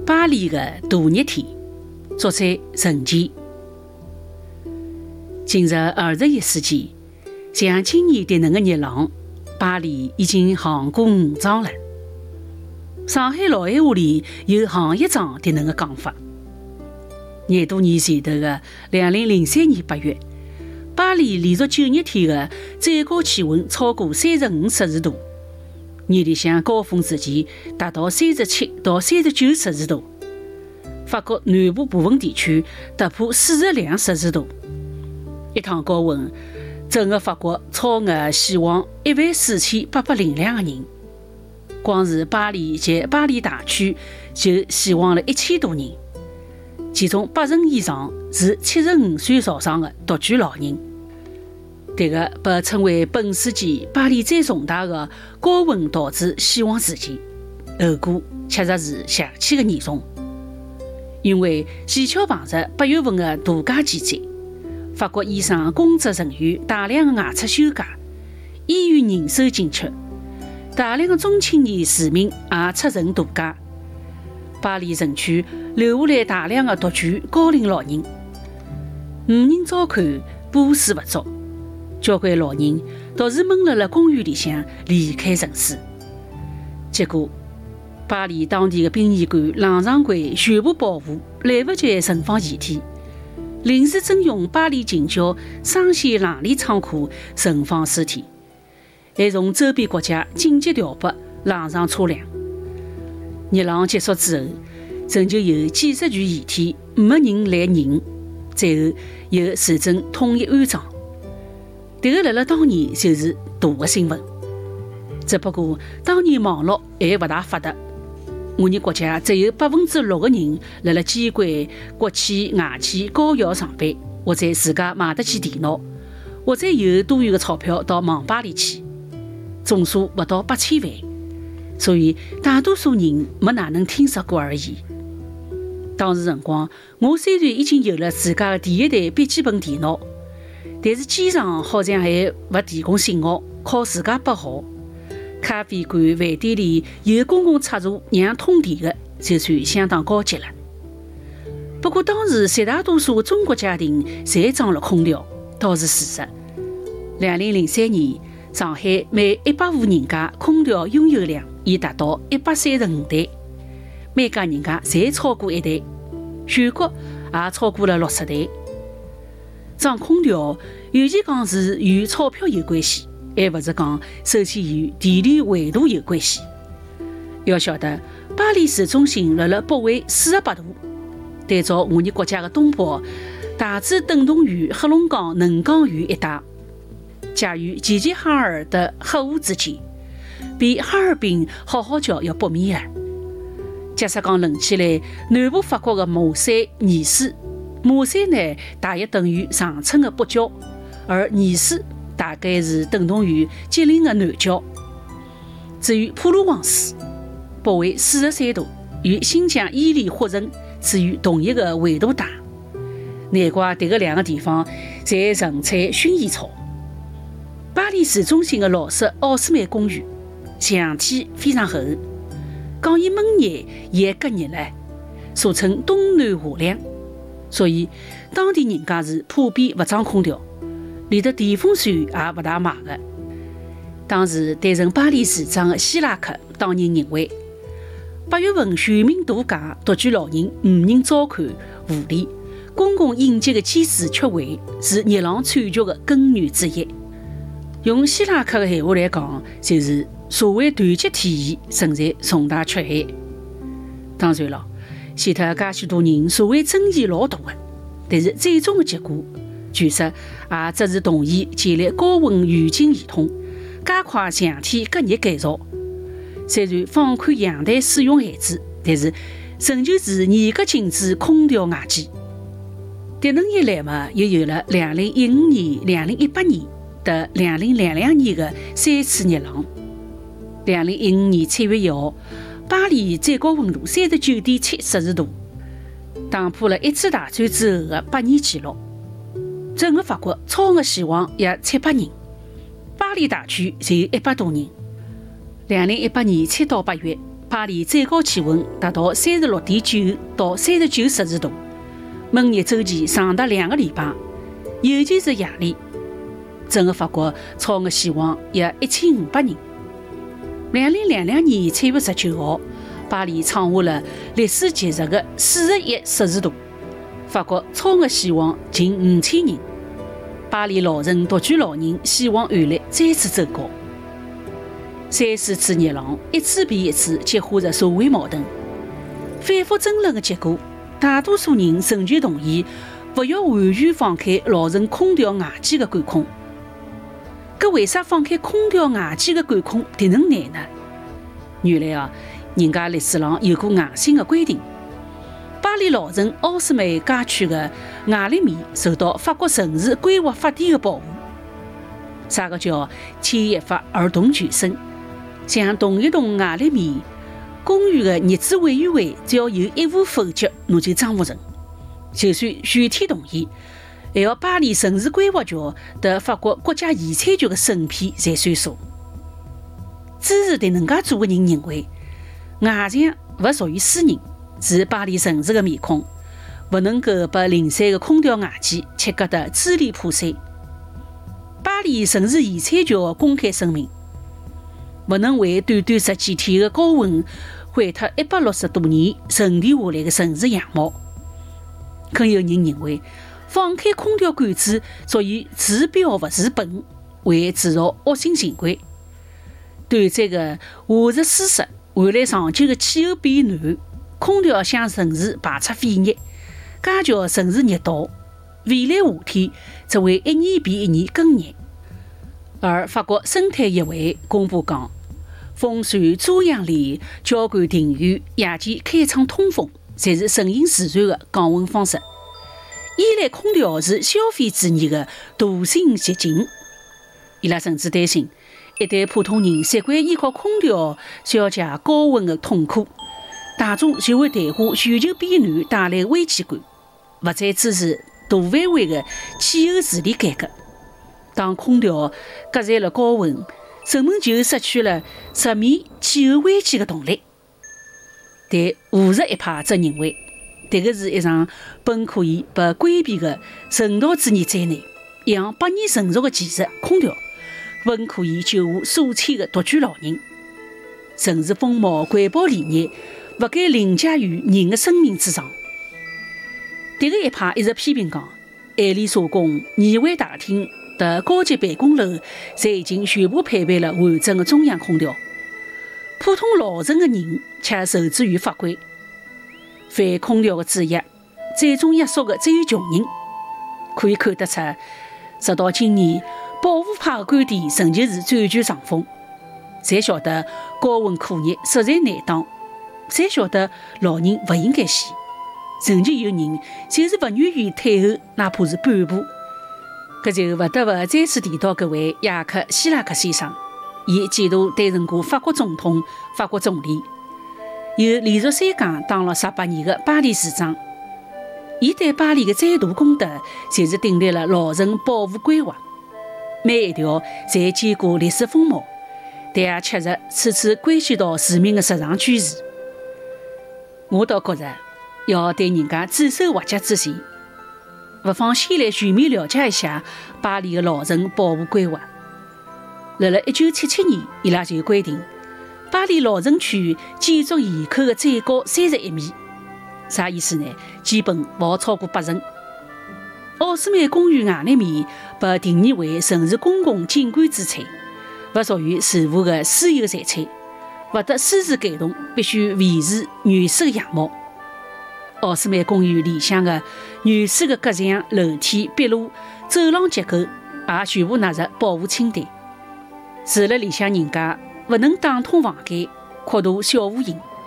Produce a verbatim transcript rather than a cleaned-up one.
巴黎的大热天，作者陈坚。进入二十一世纪，像今年的那个热浪，巴黎已经行过五桩了。上海老闲话里有行一桩的那个讲法。廿多年前头的二零零三年八月，巴黎连续九热天的最高气温超过三十五摄氏度，热里向高峰时期达到三十七到三十九摄氏度。法国南部部分地区突破四十两摄氏度。一趟高温，整个法国超额死亡一万四千八百零两个人，光是巴黎及巴黎大区就死亡了一千多人，其中八成以上是七十五岁朝上的独居老人。这个被称为本世纪巴黎最重大的高温导致死亡事件，后果确实是邪气的严重。因为前巧碰着八月份的度假季节，法国医生、工作人员大量的外出休假，医院人手紧缺，大量的中青年市民也出城度假。巴黎城区留下来大量的独居高龄老人，无人照看，不思不足，交关老人独自闷辣辣公园里向离开城市。结果巴黎当地的殡仪馆、冷藏柜全部爆满，来不及存放遗体，临时征用巴黎近郊双线冷链仓库存放尸体，还从周边国家紧急调拨冷藏车辆。热浪结束之后，仍旧有几十具遗体没人来认，最后由市政统一安葬。这个辣辣当年就是大的新闻。只不过当年网络还不大发达，我们国家只有百分之六的人辣辣机关、国企、外企、高校上班，或者自家买得起电脑，或者有多余的钞票到网吧里去，总数不到八千万，所以大多数人没哪能听说过而已。当时辰光，我虽然已经有了自家的第一台笔记本电脑，但是机场好像还不提供信号，靠自家拨号。咖啡馆、饭店里有公共插座让通电的，就算相当高级了。不过当时绝大多数中国家庭侪装了空调，倒是事实。二零零三年，上海每一百户人家空调拥有量已达到一百三十五台，每家人家侪超过一台，全国也超过了六十台。装空调，与其讲是与钞票有关系，还不是讲首先与地理纬度有关系。要晓得，巴黎市中心辣辣北纬四十八度，对照我们国家的东北，大致等同于黑龙江能江县一带，介于齐齐哈尔的黑湖之间，比哈尔滨好好叫要北面了。假设讲论起来，南部法国的马赛、尼斯，马赛呢大约等于长春的北郊，而尼斯大概是等同于吉林的南郊。至于普鲁旺斯，北纬四十三度，与新疆伊犁霍城处于同一个纬度带，难怪这个两个地方侪盛产薰衣草。巴黎市中心的老式奥斯曼公寓，墙体非常厚，讲伊闷热也隔热了，俗称冬暖夏凉，所以当地人家是普遍不装空调，连得电风扇也不大买的。当时担任巴黎市长的希拉克当年认为，八月份全民度假，独居老人无人照看护理，公共应急的机制缺位，是热浪惨剧的根源之一。用希拉克的闲话来讲，就是社会团结体系存在重大缺陷。当然了，死脱介许多人，社会争议老大的，但是最终的结果，据说也只是同意建立高温预警系统，加快墙体隔热改造。虽然放宽阳台使用限制，但是仍旧是严格禁止空调外机。迭能一来嘛，又有了二零一五年、二零一八年和二零零两年的三次热浪。二零一五年七月一号，巴黎最高温度三十九点七摄氏度，打破了一次大战之后的百年纪录。整个法国超额死亡约七百人，巴黎大区就有一百多人。二零一八年七到八月， 巴黎最高气温达到三十六点九到三十九摄氏度，闷热周期长达两个礼拜，尤其是夜里，整个法国超额死亡约一千五百人。两零零两年七月十九号，巴黎创下了历史极热的四十一摄氏度，法国超额死亡近五千人。巴黎老城独居老人死亡案例再次走高。三四次热浪一次比一次激化着社会矛盾，反复争论的结果，大多数人仍旧同意不要完全放开老城空调外机的管控。搿为啥放开空调外机的管控迭能难呢？原来啊，人家历史上有过硬性的规定。巴黎老城奥斯梅街区的外立面受到法国城市规划法典的保护。啥个叫牵一发而动全身？像同一栋外立面，公寓的业主委员会只要有一户否决，侬就张不成。就算全体同意，还要巴黎城市规划局和法国国家遗产局的审批才算数。支持迭能介做的人认为，外墙勿属于私人，是巴黎城市的面孔，勿能够被零散的空调外机切割得支离破碎。巴黎城市遗产局的公开声明，勿能为短短十几天的高温毁脱一百六十多年沉淀下来的城市样貌。更有人认为，放开空调管制属于治标勿治本，为制造恶性循环。短暂的夏日舒适换来长久的气候变暖，空调向城市排出废热，加强城市热岛。未来夏天则会一年比一年更热。而法国生态协会公布讲，风扇、遮阳帘、交关庭院、夜间开窗通风，侪是顺应自然的降温方式。依赖空调是消费主义的惰性习性。伊拉甚至担心，一旦普通人习惯依靠空调消解高温的痛苦，大众就会淡化全球变暖带来的危机感，勿再支持大范围的气候治理改革。当空调隔绝了高温，人们就失去了直面气候危机的动力。但务实一派则认为，这个是一场本可以被规避的人道主义灾难。一项百年成熟的技术空调，本可以救护数千的独居老人。城市风貌环保理念不该凌驾于人的生命之上。这个一派一直批评讲，爱丽舍宫、议会大厅和高级办公楼侪已经全部配备了完整的中央空调，普通老城的人却受制于法规。反空调的制约，最终约束的只有穷人。可以看得出，直到今年，保护派的观点仍旧是占据上风。侪晓得高温酷热实在难当，侪晓得老人勿应该死，仍旧有人就是勿愿意退后，哪怕是半步。搿就勿得勿再次提到搿位雅克·希拉克先生，伊几度担任过法国总统、法国总理，又连续三届当了十八年的巴黎市长。伊对巴黎的最大功德，就是订立了老城保护规划，每一条侪见过历史风貌，但也确实处处关系到市民的日常居住。我倒觉着，要对人家指手画脚之前，不妨先来全面了解一下巴黎的老城保护规划。辣辣一九七七年，伊拉就规定，巴黎老城区建筑檐口的最高三十一米。啥意思呢？基本勿好超过八层。奥斯曼公寓外立面被定义为城市公共景观之产，勿属于住户的私有财产，勿得私自改动，必须维持原始的样貌。奥斯曼公寓里向的原始的隔墙、楼梯、壁炉、走廊结构也全部纳入保护清单。住辣里向人家勿能打通房间、扩大小户型，